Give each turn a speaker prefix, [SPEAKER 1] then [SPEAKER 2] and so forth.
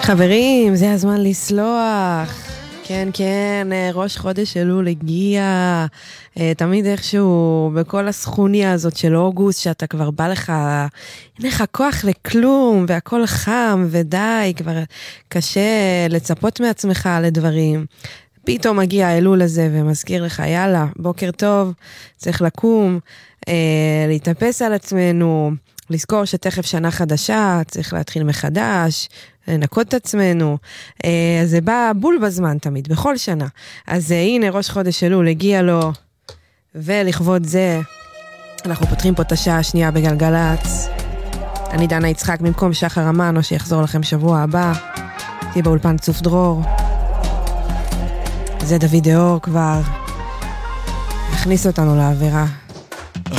[SPEAKER 1] חברים, זה הזמן לסלוח. כן, כן, ראש חודש אלול הגיע. תמיד איכשהו בכל הסכוניה הזאת של אוגוסט, שאתה כבר בא לך, אין לך כוח לכלום, והכל חם ודי, כבר קשה לצפות מעצמך לדברים. פתאום מגיע האלול הזה ומזכיר לך, יאללה, בוקר טוב, צריך לקום, להתאפס על עצמנו, לזכור שתכף שנה חדשה, צריך להתחיל מחדש, לנקות את עצמנו. זה בא בול בזמן תמיד, בכל שנה. אז הנה ראש חודש אלול הגיע לו, ולכבוד זה אנחנו פותחים פה את השעה השנייה בגלגלץ. אני דנה יצחק במקום שחר אמן, או שיחזור לכם שבוע הבא. תהיה באולפן צוף דרור. זה דוד דאור כבר הכניס אותנו לאווירה.